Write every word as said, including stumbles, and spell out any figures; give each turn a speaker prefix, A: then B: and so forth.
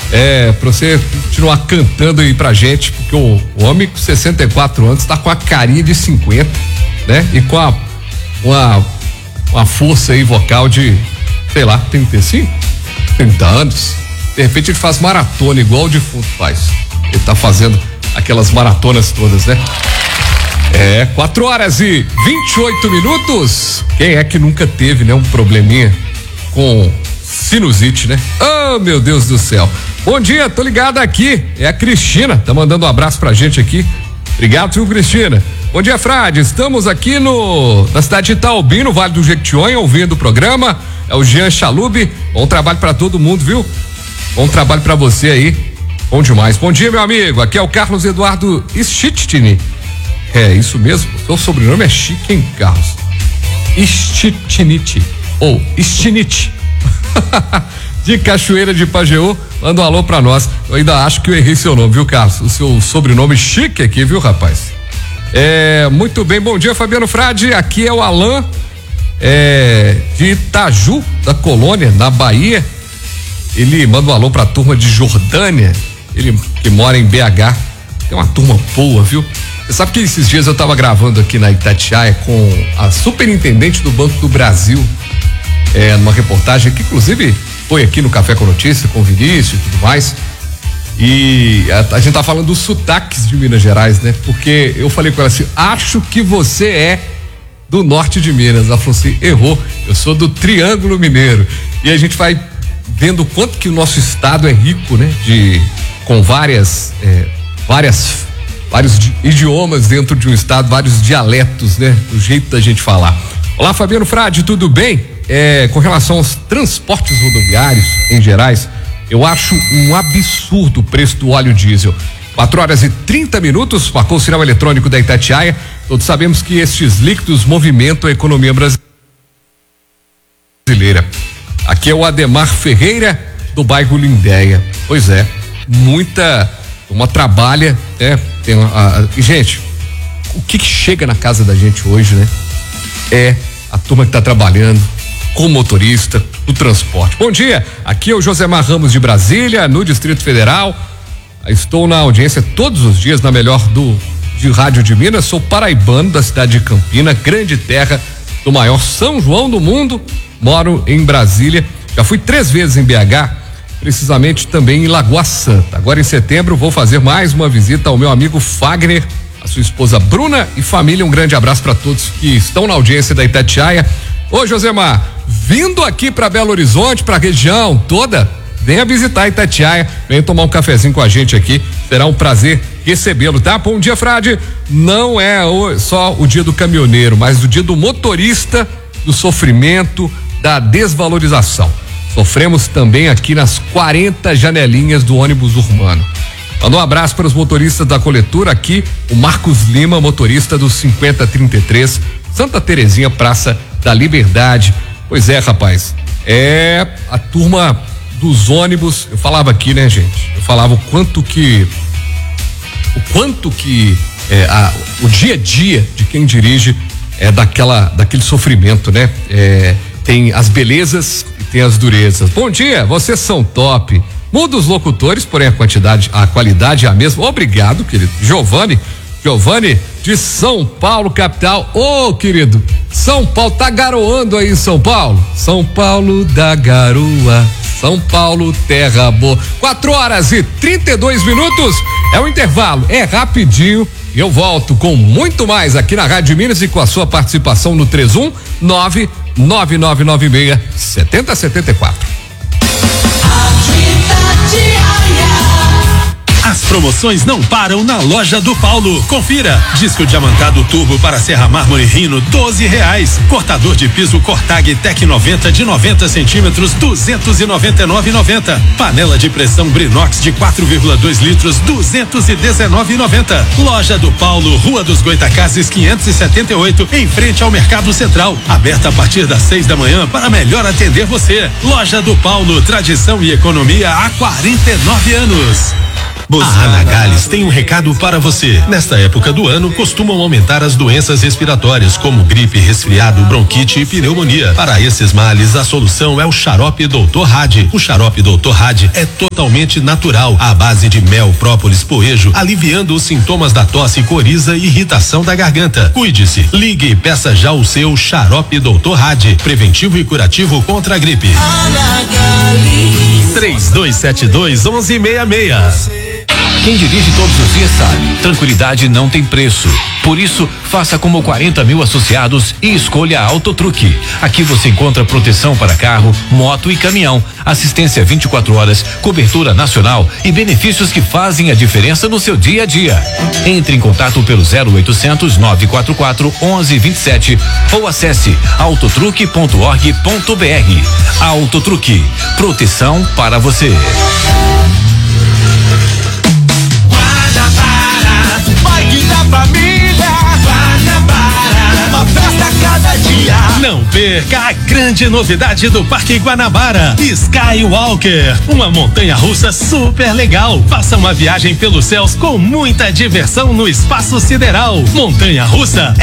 A: É, pra você continuar cantando aí pra gente, porque o, o homem com sessenta e quatro anos tá com a carinha de cinquenta, né? E com a, uma, uma força aí vocal de, sei lá, trinta e cinco, trinta anos. De repente ele faz maratona igual o defunto faz. Ele tá fazendo aquelas maratonas todas, né? É, quatro horas e vinte e oito minutos. Quem é que nunca teve, né? Um probleminha com sinusite, né? Oh, meu Deus do céu. Bom dia, tô ligada aqui. É a Cristina, tá mandando um abraço pra gente aqui. Obrigado, viu, Cristina? Bom dia, Frade. Estamos aqui no na cidade de Itaobim, no Vale do Jequitinhonha, ouvindo o programa. É o Jean Chalub. Bom trabalho pra todo mundo, viu? Bom trabalho pra você aí. Bom demais. Bom dia, meu amigo. Aqui é o Carlos Eduardo Stitini. É, isso mesmo. Seu sobrenome é chique, hein, Carlos? Stitinite. Ou Stinite. De Cachoeira de Pajeú, manda um alô pra nós. Eu ainda acho que eu errei seu nome, viu, Carlos? O seu sobrenome chique aqui, viu, rapaz? É, muito bem, bom dia, Fabiano Frade. Aqui é o Alain, é, de Itaju, da Colônia, na Bahia. Ele manda um alô pra turma de Jordânia, ele que mora em B H. Tem uma turma boa, viu? Você sabe que esses dias eu tava gravando aqui na Itatiaia com a superintendente do Banco do Brasil, é, numa reportagem que inclusive foi aqui no Café com Notícia, com o Vinícius e tudo mais. E a, a gente tá falando dos sotaques de Minas Gerais, né? Porque eu falei com ela assim, acho que você é do norte de Minas. Ela falou assim, errou, eu sou do Triângulo Mineiro. E a gente vai vendo o quanto que o nosso estado é rico, né? De, com várias, é, várias, vários idiomas dentro de um estado, vários dialetos, né? Do jeito da gente falar. Olá, Fabiano Frade, tudo bem? É, com relação aos transportes rodoviários em gerais, eu acho um absurdo o preço do óleo diesel. quatro horas e trinta minutos, marcou o sinal eletrônico da Itatiaia. Todos sabemos que estes líquidos movimentam a economia brasileira. Aqui é o Ademar Ferreira, do bairro Lindéia. Pois é, muita, uma trabalha, né? Tem uma, a, gente, o que, que chega na casa da gente hoje, né? É a turma que tá trabalhando com motorista do transporte. Bom dia, aqui é o Josemar Ramos de Brasília, no Distrito Federal. Estou na audiência todos os dias na melhor do de rádio de Minas. Sou paraibano da cidade de Campina, grande terra do maior São João do mundo. Moro em Brasília, já fui três vezes em B H, precisamente também em Lagoa Santa. Agora em setembro vou fazer mais uma visita ao meu amigo Fagner, a sua esposa Bruna e família. Um grande abraço para todos que estão na audiência da Itatiaia. Ô, Josemar, vindo aqui para Belo Horizonte, para a região toda, venha visitar Itatiaia, venha tomar um cafezinho com a gente aqui, será um prazer recebê-lo, tá? Bom dia, Frade. Não é o, só o dia do caminhoneiro, mas o dia do motorista, do sofrimento, da desvalorização. Sofremos também aqui nas quarenta janelinhas do ônibus urbano. Manda um abraço para os motoristas da coletora aqui, o Marcos Lima, motorista do cinquenta trinta e três, Santa Terezinha, Praça da Liberdade. Pois é, rapaz, é a turma dos ônibus. Eu falava aqui, né, gente? Eu falava o quanto que o quanto que é, a, o dia a dia de quem dirige é daquela, daquele sofrimento, né? É, tem as belezas e tem as durezas. Bom dia, vocês são top. Muda os locutores, porém a quantidade, a qualidade é a mesma. Obrigado, querido. Giovanni, Giovanni de São Paulo, capital. Ô, oh, querido, São Paulo, tá garoando aí em São Paulo? São Paulo da garoa, São Paulo, terra boa. quatro horas e trinta e dois minutos, é o intervalo, é rapidinho. E eu volto com muito mais aqui na Rádio Minas e com a sua participação no três um nove nove nove nove seis sete zero sete quatro.
B: As promoções não param na Loja do Paulo. Confira. Disco diamantado turbo para Serra Mármore Rino, doze reais. Cortador de piso Cortag Tec noventa de noventa centímetros, duzentos e noventa e nove e noventa. Panela de pressão Brinox de quatro vírgula dois litros, duzentos e dezenove e noventa. Loja do Paulo, Rua dos Goitacazes quinhentos e setenta e oito, em frente ao Mercado Central. Aberta a partir das seis da manhã para melhor atender você. Loja do Paulo, tradição e economia há quarenta e nove anos. A Anagales tem um recado para você. Nesta época do ano, costumam aumentar as doenças respiratórias, como gripe, resfriado, bronquite e pneumonia. Para esses males, a solução é o xarope doutor Hadi. O xarope doutor Hadi é totalmente natural, à base de mel, própolis, poejo, aliviando os sintomas da tosse, coriza e irritação da garganta. Cuide-se, ligue e peça já o seu xarope doutor Hadi, preventivo e curativo contra a gripe. três dois sete dois, onze sessenta e seis.
C: Quem dirige todos os dias sabe, tranquilidade não tem preço. Por isso, faça como quarenta mil associados e escolha a Autotruque. Aqui você encontra proteção para carro, moto e caminhão, assistência vinte e quatro horas, cobertura nacional e benefícios que fazem a diferença no seu dia a dia. Entre em contato pelo zero oitocentos, nove quatro quatro, onze vinte e sete ou acesse autotruque ponto org ponto br. Autotruque, proteção para você.
D: Parque da família, Guanabara, uma festa a cada dia.
B: Não perca a grande novidade do Parque Guanabara, Skywalker, uma montanha-russa super legal. Faça uma viagem pelos céus com muita diversão no espaço sideral. Montanha-russa